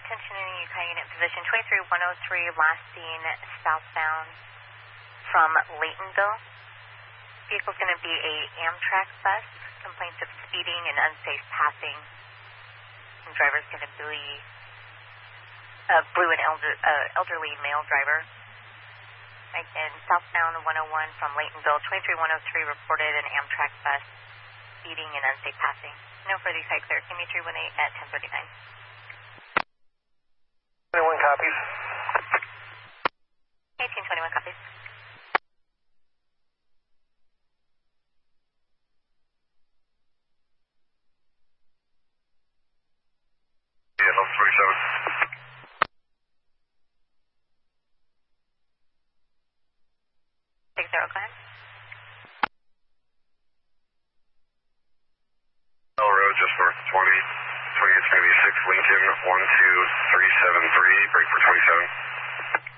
attention in Utah unit position 23103, last seen southbound from Laytonville. Vehicle's going to be a Amtrak bus. Complaints of speeding and unsafe passing. And driver's going to be a blue and elderly male driver. Again, southbound 101 from Laytonville, 23103 reported an Amtrak bus speeding and unsafe passing. No further sight clear. Give me 318 at 10:39. 21 copies. 1821 copies. Yeah, no 37. Road, just north of 20. 20, it's going to be 6 Lincoln, 12373, break for 27.